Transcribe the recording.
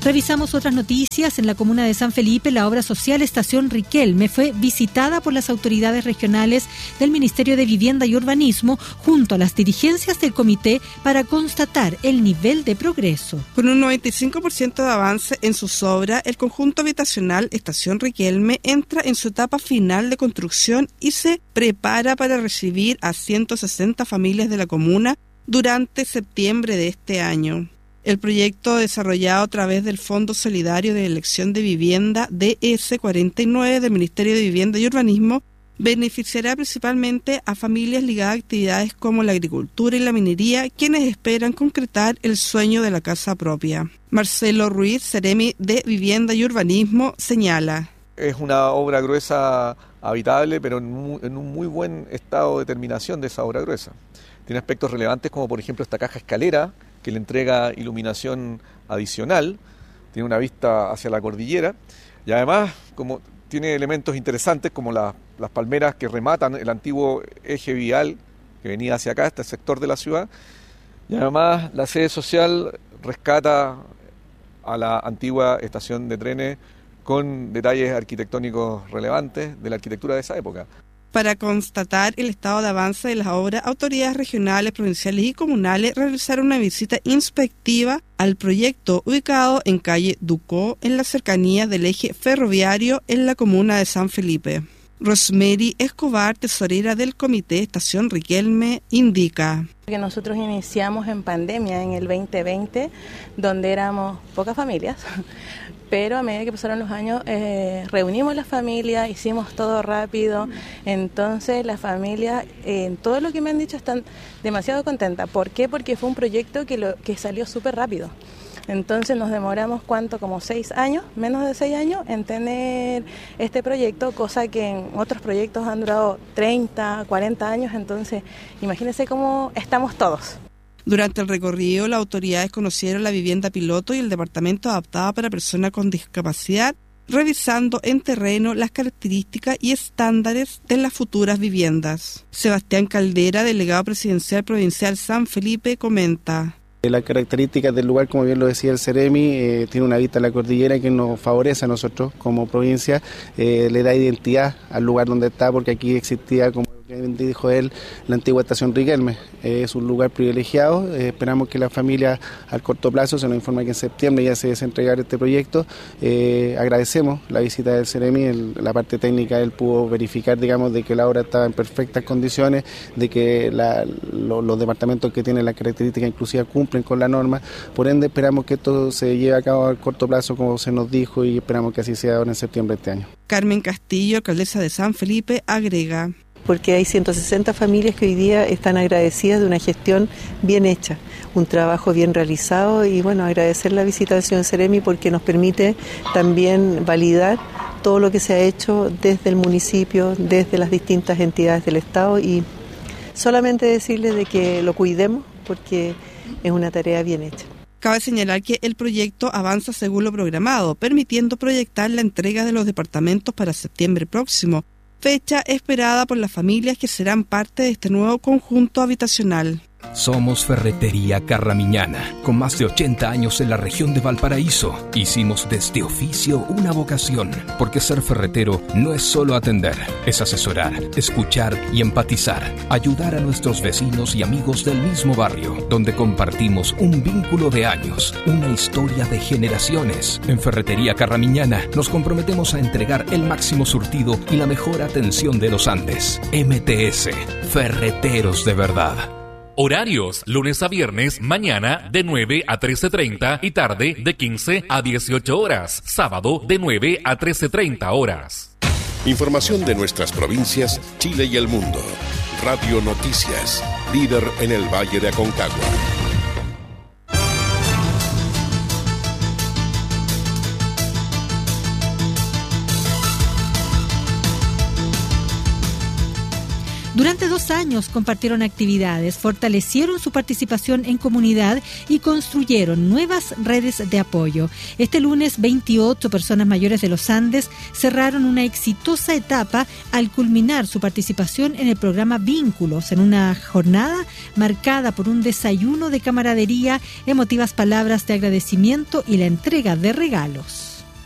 Revisamos otras noticias. En la comuna de San Felipe, la obra social Estación Riquelme fue visitada por las autoridades regionales del Ministerio de Vivienda y Urbanismo junto a las dirigencias del comité para constatar el nivel de progreso. Con un 95% de avance en sus obras, el conjunto habitacional Estación Riquelme entra en su etapa final de construcción y se prepara para recibir a 160 familias de la comuna durante septiembre de este año. El proyecto, desarrollado a través del Fondo Solidario de Elección de Vivienda DS49 del Ministerio de Vivienda y Urbanismo, beneficiará principalmente a familias ligadas a actividades como la agricultura y la minería, quienes esperan concretar el sueño de la casa propia. Marcelo Ruiz, Ceremi de Vivienda y Urbanismo, señala: es una obra gruesa habitable, pero en un muy buen estado de terminación de esa obra gruesa. Tiene aspectos relevantes como, por ejemplo, esta caja escalera, que le entrega iluminación adicional, tiene una vista hacia la cordillera y además como tiene elementos interesantes como las palmeras que rematan el antiguo eje vial que venía hacia acá, este sector de la ciudad, y además la sede social rescata a la antigua estación de trenes con detalles arquitectónicos relevantes de la arquitectura de esa época. Para constatar el estado de avance de las obras, autoridades regionales, provinciales y comunales realizaron una visita inspectiva al proyecto ubicado en calle Ducó, en las cercanías del eje ferroviario en la comuna de San Felipe. Rosemary Escobar, tesorera del comité Estación Riquelme, indica: que nosotros iniciamos en pandemia en el 2020, donde éramos pocas familias, pero a medida que pasaron los años reunimos las familias, hicimos todo rápido, entonces las familias, en todo lo que me han dicho, están demasiado contentas. ¿Por qué? Porque fue un proyecto que salió súper rápido. Entonces nos demoramos, como 6 años, menos de 6 años, en tener este proyecto, cosa que en otros proyectos han durado 30, 40 años, entonces imagínense cómo estamos todos. Durante el recorrido, las autoridades conocieron la vivienda piloto y el departamento adaptado para personas con discapacidad, revisando en terreno las características y estándares de las futuras viviendas. Sebastián Caldera, delegado presidencial provincial San Felipe, comenta: las características del lugar, como bien lo decía el Ceremi, tiene una vista a la cordillera que nos favorece a nosotros como provincia, le da identidad al lugar donde está, porque aquí existía, como dijo él, la antigua estación Riquelme. Es un lugar privilegiado. Esperamos que la familia al corto plazo, se nos informa que en septiembre ya se desentregar este proyecto. Agradecemos la visita del Ceremi, la parte técnica él pudo verificar, digamos, de que la obra estaba en perfectas condiciones, de que los departamentos que tienen las características inclusivas cumplen con la norma. Por ende, esperamos que esto se lleve a cabo al corto plazo, como se nos dijo, y esperamos que así sea ahora en septiembre de este año. Carmen Castillo, alcaldesa de San Felipe, agrega: porque hay 160 familias que hoy día están agradecidas de una gestión bien hecha, un trabajo bien realizado, y bueno, agradecer la visita del señor Ceremi porque nos permite también validar todo lo que se ha hecho desde el municipio, desde las distintas entidades del Estado, y solamente decirles de que lo cuidemos porque es una tarea bien hecha. Cabe señalar que el proyecto avanza según lo programado, permitiendo proyectar la entrega de los departamentos para septiembre próximo, fecha esperada por las familias que serán parte de este nuevo conjunto habitacional. Somos Ferretería Carramiñana, con más de 80 años en la región de Valparaíso. Hicimos de este oficio una vocación, porque ser ferretero no es solo atender, es asesorar, escuchar y empatizar, ayudar a nuestros vecinos y amigos del mismo barrio, donde compartimos un vínculo de años, una historia de generaciones. En Ferretería Carramiñana nos comprometemos a entregar el máximo surtido y la mejor atención de los Andes. MTS, Ferreteros de verdad. Horarios, lunes a viernes, mañana de 9 a 13:30 y tarde de 15 a 18 horas. Sábado de 9 a 13:30 horas. Información de nuestras provincias, Chile y el mundo. Radio Noticias, líder en el Valle de Aconcagua. Durante 2 años compartieron actividades, fortalecieron su participación en comunidad y construyeron nuevas redes de apoyo. Este lunes, 28 personas mayores de los Andes cerraron una exitosa etapa al culminar su participación en el programa Vínculos, en una jornada marcada por un desayuno de camaradería, emotivas palabras de agradecimiento y la entrega de regalos.